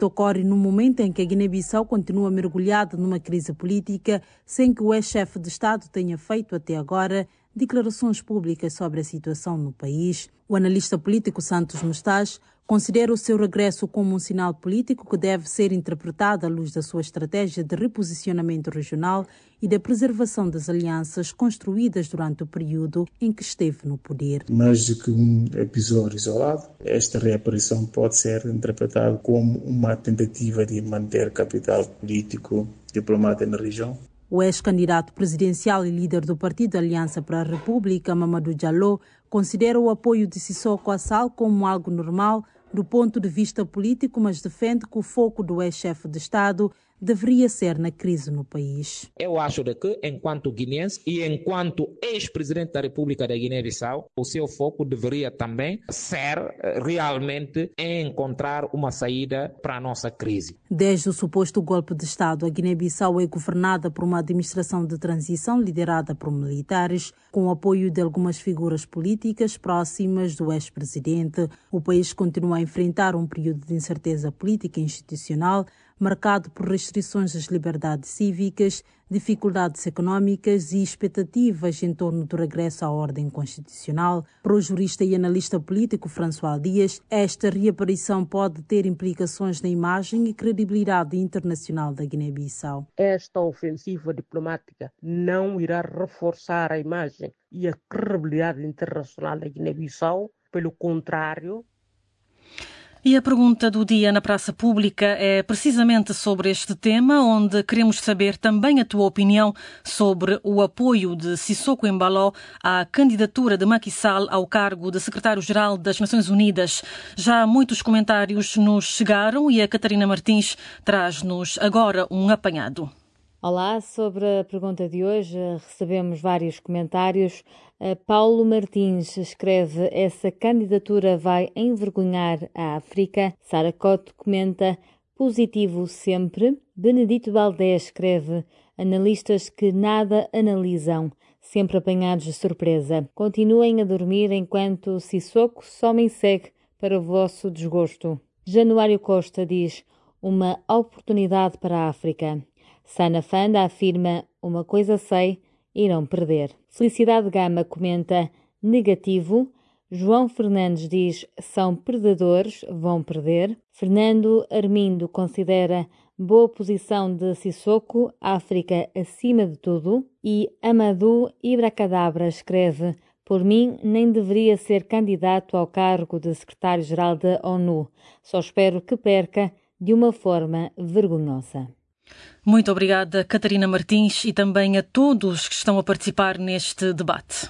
facto ocorre no momento em que a Guiné-Bissau continua mergulhada numa crise política, sem que o ex-chefe de Estado tenha feito até agora declarações públicas sobre a situação no país. O analista político Santos Mustas considera o seu regresso como um sinal político que deve ser interpretado à luz da sua estratégia de reposicionamento regional e da preservação das alianças construídas durante o período em que esteve no poder. Mais do que um episódio isolado, esta reaparição pode ser interpretada como uma tentativa de manter capital político diplomático na região. O ex-candidato presidencial e líder do Partido Aliança para a República, Mamadou Diallo, considera o apoio de Sissoko a Sall como algo normal do ponto de vista político, mas defende que o foco do ex-chefe de Estado deveria ser na crise no país. Eu acho que, enquanto guineense e enquanto ex-presidente da República da Guiné-Bissau, o seu foco deveria também ser realmente encontrar uma saída para a nossa crise. Desde o suposto golpe de Estado, a Guiné-Bissau é governada por uma administração de transição liderada por militares, com o apoio de algumas figuras políticas próximas do ex-presidente. O país continua a enfrentar um período de incerteza política e institucional, marcado por restrições às liberdades cívicas, dificuldades económicas e expectativas em torno do regresso à ordem constitucional. Para o jurista e analista político François Dias, esta reaparição pode ter implicações na imagem e credibilidade internacional da Guiné-Bissau. Esta ofensiva diplomática não irá reforçar a imagem e a credibilidade internacional da Guiné-Bissau, pelo contrário. E a pergunta do dia na Praça Pública é precisamente sobre este tema, onde queremos saber também a tua opinião sobre o apoio de Sissoko Embaló à candidatura de Macky Sall ao cargo de secretário-geral das Nações Unidas. Já muitos comentários nos chegaram e a Catarina Martins traz-nos agora um apanhado. Olá, sobre a pergunta de hoje recebemos vários comentários. Paulo Martins escreve: essa candidatura vai envergonhar a África. Sara Cote comenta: positivo sempre. Benedito Valdés escreve: analistas que nada analisam, sempre apanhados de surpresa. Continuem a dormir enquanto Sissoko só me segue para o vosso desgosto. Januário Costa diz: uma oportunidade para a África. Sana Fanda afirma: uma coisa sei, irão perder. Felicidade Gama comenta: negativo. João Fernandes diz: são perdedores, vão perder. Fernando Armindo considera boa posição de Sissoko, África acima de tudo. E Amadou Ibracadabra escreve: por mim, nem deveria ser candidato ao cargo de secretário-geral da ONU. Só espero que perca de uma forma vergonhosa. Muito obrigada, Catarina Martins, e também a todos que estão a participar neste debate.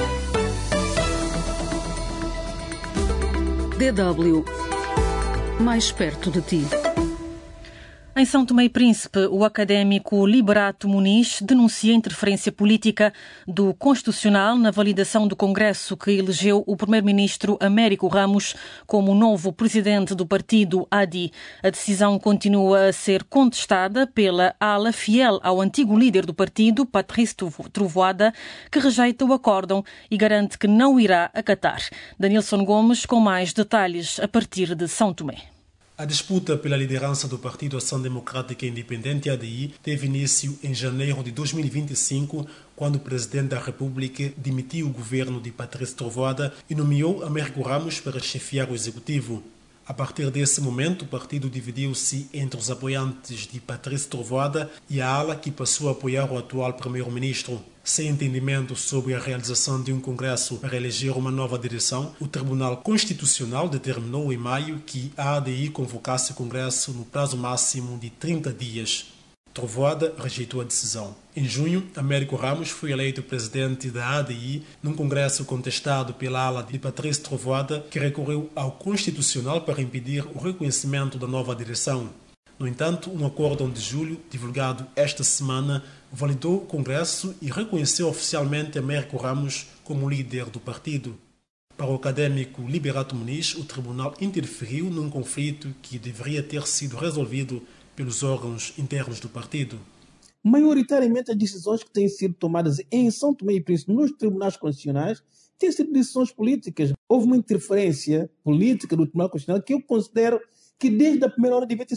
DW, mais perto de ti. Em São Tomé e Príncipe, o académico Liberato Muniz denuncia a interferência política do Constitucional na validação do Congresso que elegeu o primeiro-ministro Américo Ramos como novo presidente do partido ADI. A decisão continua a ser contestada pela ala fiel ao antigo líder do partido, Patrice Trovoada, que rejeita o acórdão e garante que não irá acatar. Danilson Gomes com mais detalhes a partir de São Tomé. A disputa pela liderança do Partido Ação Democrática Independente ADI teve início em janeiro de 2025, quando o presidente da República demitiu o governo de Patrice Trovoada e nomeou Américo Ramos para chefiar o executivo. A partir desse momento, o partido dividiu-se entre os apoiantes de Patrice Trovoada e a ala que passou a apoiar o atual primeiro-ministro. Sem entendimento sobre a realização de um congresso para eleger uma nova direção, o Tribunal Constitucional determinou em maio que a ADI convocasse o congresso no prazo máximo de 30 dias. Trovoada rejeitou a decisão. Em junho, Américo Ramos foi eleito presidente da ADI num congresso contestado pela ala de Patrice Trovoada, que recorreu ao Constitucional para impedir o reconhecimento da nova direção. No entanto, um acórdão de julho, divulgado esta semana, validou o Congresso e reconheceu oficialmente Américo Ramos como líder do partido. Para o académico Liberato Muniz, o tribunal interferiu num conflito que deveria ter sido resolvido pelos órgãos internos do partido. Maioritariamente, as decisões que têm sido tomadas em São Tomé e Príncipe nos tribunais constitucionais têm sido decisões políticas. Houve uma interferência política do Tribunal Constitucional que eu considero que desde a primeira hora devia ter